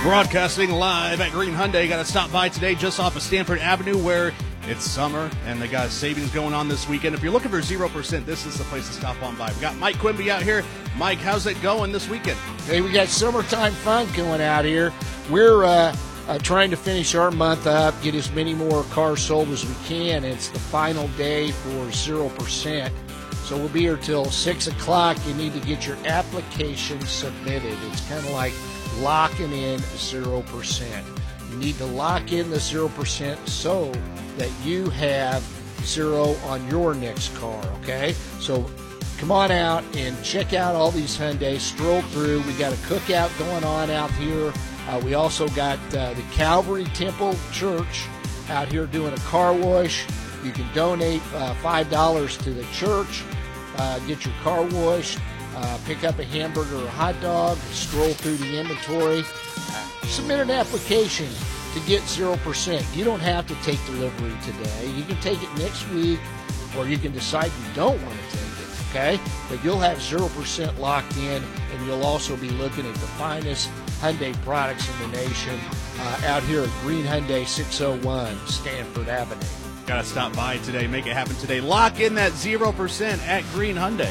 Broadcasting live at Green Hyundai. Got to stop by today just off of Stanford Avenue where it's summer and they got savings going on this weekend. If you're looking for 0%, this is the place to stop on by. We got Mike Quimby out here. Mike, how's it going this weekend? Hey, we got summertime fun going out here. We're trying to finish our month up, get as many more cars sold as we can. It's the final day for 0%. So we'll be here till 6 o'clock. You need to get your application submitted. It's kind of like locking in 0%. You need to lock in the 0% so that you have zero on your next car, okay? So come on out and check out all these Hyundais. Stroll through. We got a cookout going on out here. We also got the Calvary Temple Church out here doing a car wash. You can donate $5 to the church, get your car washed, pick up a hamburger or a hot dog, stroll through the inventory, submit an application to get 0%. You don't have to take delivery today. You can take it next week, or you can decide you don't want to take it, okay? But you'll have 0% locked in, and you'll also be looking at the finest Hyundai products in the nation out here at Green Hyundai 601 Stanford Avenue. Got to stop by today. Make it happen today. Lock in that 0% at Green Hyundai.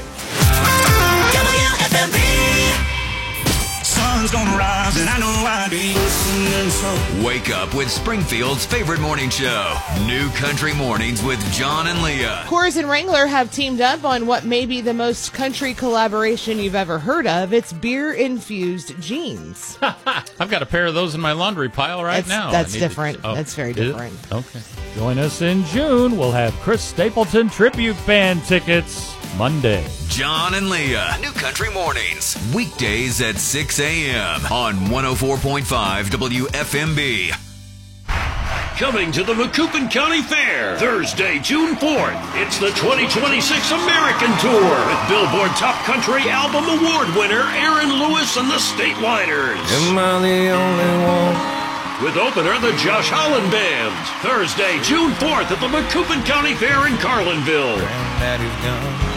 WFMB. Sun's gonna rise and I know I be listening, so Wake up with Springfield's favorite morning show, New Country Mornings with John and Leah. Coors and Wrangler have teamed up on what may be the most country collaboration you've ever heard of. It's beer-infused jeans. I've got a pair of those in my laundry pile now. That's different. That's very different. Okay. Join us in June. We'll have Chris Stapleton Tribute Band tickets Monday. John and Leah, New Country Mornings, weekdays at 6 a.m. on 104.5 WFMB. Coming to the Macoupin County Fair, Thursday, June 4th. It's the 2026 American Tour with Billboard Top Country Album Award winner Aaron Lewis and the Stateliners. am I the only one? With opener, the Josh Holland Band. Thursday, June 4th at the Macoupin County Fair in Carlinville. Granddaddy's gone.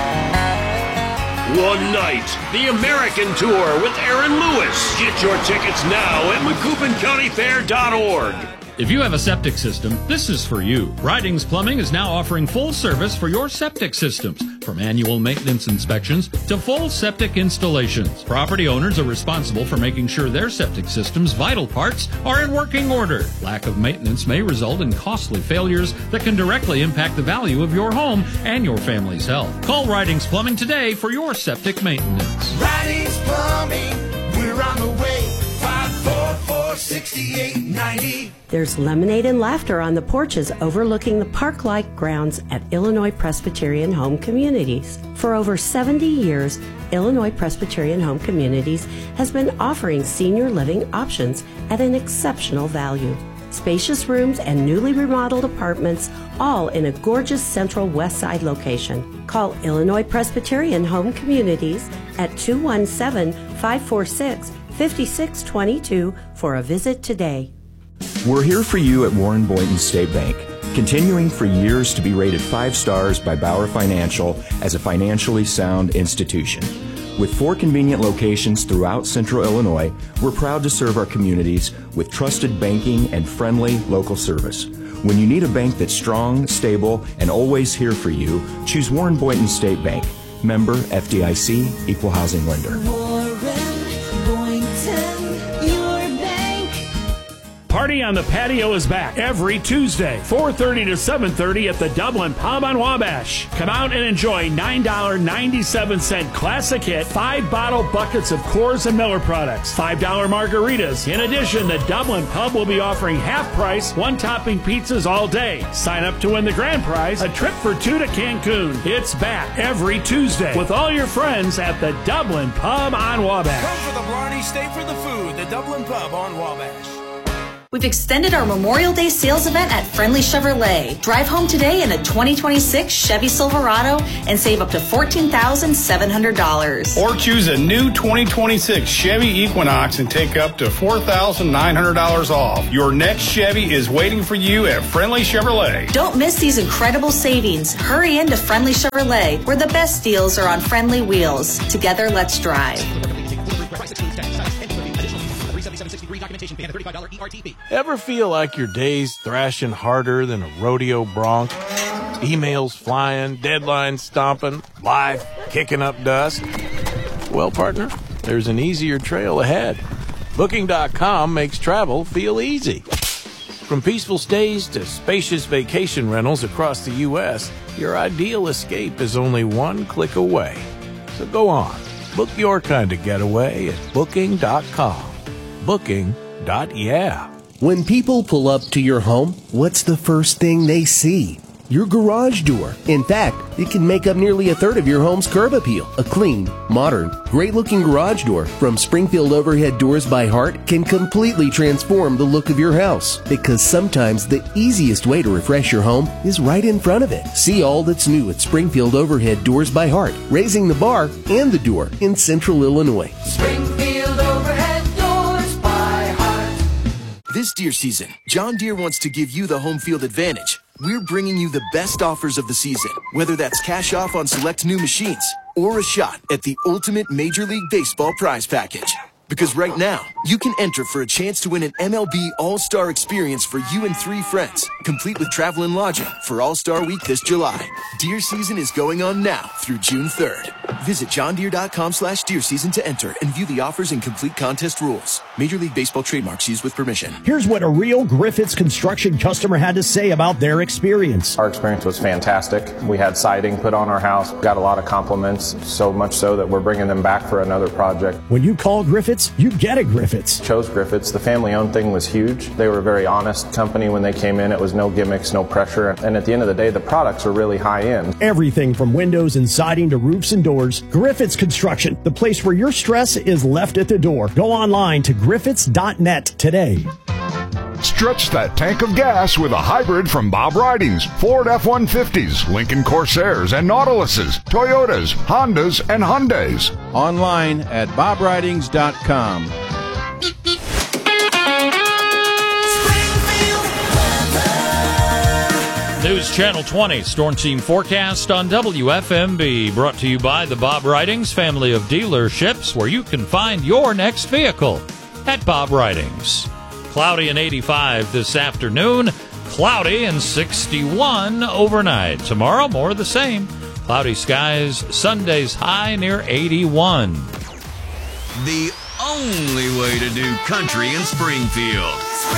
One night, the American Tour with Aaron Lewis. Get your tickets now at MacoupinCountyFair.org. If you have a septic system, this is for you. Ridings Plumbing is now offering full service for your septic systems, from annual maintenance inspections to full septic installations. Property owners are responsible for making sure their septic system's vital parts are in working order. Lack of maintenance may result in costly failures that can directly impact the value of your home and your family's health. Call Ridings Plumbing today for your septic maintenance. Ridings Plumbing, we're on the way. 544-6890. There's lemonade and laughter on the porches overlooking the park-like grounds at Illinois Presbyterian Home Communities. For over 70 years, Illinois Presbyterian Home Communities has been offering senior living options at an exceptional value. Spacious rooms and newly remodeled apartments, all in a gorgeous central west side location. Call Illinois Presbyterian Home Communities at 217-546-5622 for a visit today. We're here for you at Warren Boynton State Bank, continuing for years to be rated 5 stars by Bauer Financial as a financially sound institution. With 4 convenient locations throughout Central Illinois, we're proud to serve our communities with trusted banking and friendly local service. When you need a bank that's strong, stable, and always here for you, choose Warren Boynton State Bank. Member FDIC, Equal Housing Lender. Party on the Patio is back every Tuesday, 4:30 to 7:30 at the Dublin Pub on Wabash. Come out and enjoy $9.97 classic hit, 5-bottle buckets of Coors and Miller products, $5 margaritas. In addition, the Dublin Pub will be offering half-price, one-topping pizzas all day. Sign up to win the grand prize, a trip for 2 to Cancun. It's back every Tuesday with all your friends at the Dublin Pub on Wabash. Come for the Blarney, stay for the food. The Dublin Pub on Wabash. We've extended our Memorial Day sales event at Friendly Chevrolet. Drive home today in a 2026 Chevy Silverado and save up to $14,700. Or choose a new 2026 Chevy Equinox and take up to $4,900 off. Your next Chevy is waiting for you at Friendly Chevrolet. Don't miss these incredible savings. Hurry into Friendly Chevrolet, where the best deals are on friendly wheels. Together, let's drive. 7763 documentation fee and a $35 ERT fee. Ever feel like your day's thrashing harder than a rodeo bronc? Emails flying, deadlines stomping, life kicking up dust? Well, partner, there's an easier trail ahead. Booking.com makes travel feel easy. From peaceful stays to spacious vacation rentals across the U.S., your ideal escape is only one click away. So go on, book your kind of getaway at Booking.com. Booking.yeah. When people pull up to your home, what's the first thing they see? Your garage door. In fact, it can make up nearly a third of your home's curb appeal. A clean, modern, great-looking garage door from Springfield Overhead Doors by Heart can completely transform the look of your house. Because sometimes the easiest way to refresh your home is right in front of it. See all that's new at Springfield Overhead Doors by Heart, raising the bar and the door in Central Illinois. Springfield Overhead Doors by Heart. This deer season, John Deere wants to give you the home field advantage. We're bringing you the best offers of the season, whether that's cash off on select new machines or a shot at the ultimate Major League Baseball prize package. Because right now, you can enter for a chance to win an MLB All-Star experience for you and 3 friends, complete with travel and lodging for All-Star Week this July. Deer season is going on now through June 3rd. Visit johndeere.com/deer season to enter and view the offers and complete contest rules. Major League Baseball trademarks used with permission. Here's what a real Griffiths Construction customer had to say about their experience. Our experience was fantastic. We had siding put on our house, got a lot of compliments, so much so that we're bringing them back for another project. When you call Griffiths, you get a Griffiths. Chose Griffiths. The family-owned thing was huge. They were a very honest company when they came in. It was no gimmicks, no pressure. And at the end of the day, the products were really high-end. Everything from windows and siding to roofs and doors. Griffiths Construction, the place where your stress is left at the door. Go online to griffiths.net today. Stretch that tank of gas with a hybrid from Bob Ridings. Ford F-150s, Lincoln Corsairs and Nautiluses, Toyotas, Hondas, and Hyundais. Online at bobridings.com. News Channel 20 Storm Team Forecast on WFMB, brought to you by the Bob Ridings family of dealerships, where you can find your next vehicle at Bob Ridings. Cloudy and 85 this afternoon, cloudy and 61 overnight. Tomorrow, more of the same. Cloudy skies, Sunday's high near 81. The only way to do country in Springfield.